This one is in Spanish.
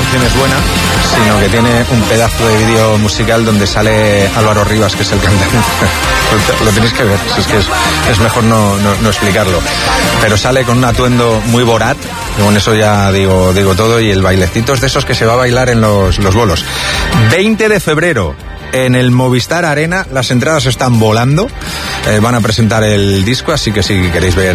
canción es buena, sino que tiene un pedazo de vídeo musical donde sale Álvaro Rivas, que es el cantante. Lo tenéis que ver, es que es mejor no explicarlo. Pero sale con un atuendo muy Borat, y con eso ya digo todo, y el bailecito es de esos que se va a bailar en los bolos. 20 de febrero. En el Movistar Arena, las entradas están volando, van a presentar el disco, así que si queréis ver